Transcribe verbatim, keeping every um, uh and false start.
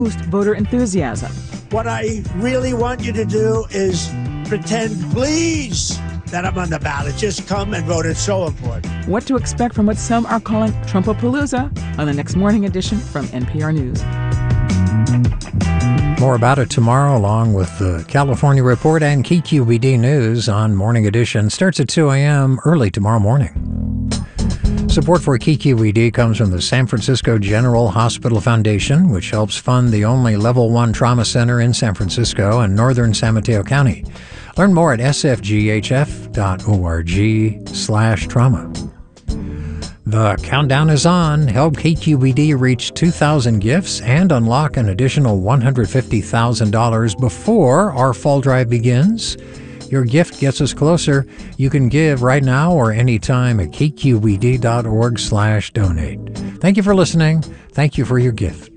boost voter enthusiasm. What I really want you to do is pretend, please, that I'm on the ballot. Just come and vote. It's so important. What to expect from what some are calling Trumpapalooza on the next morning edition from N P R News. More about it tomorrow, along with the California Report and K Q B D News on Morning Edition. Starts at two a.m. early tomorrow morning. Support for K Q B D comes from the San Francisco General Hospital Foundation, which helps fund the only Level one trauma center in San Francisco and northern San Mateo County. Learn more at s f g h f dot org slash trauma. The countdown is on. Help K Q B D reach two thousand gifts and unlock an additional one hundred fifty thousand dollars before our fall drive begins. Your gift gets us closer. You can give right now or anytime at k q b d dot org slash donate. Thank you for listening. Thank you for your gift.